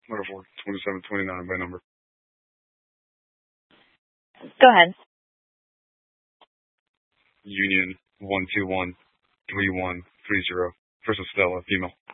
Letter 4, 2729 by number. Go ahead. Union 1213130. First of Stella, female.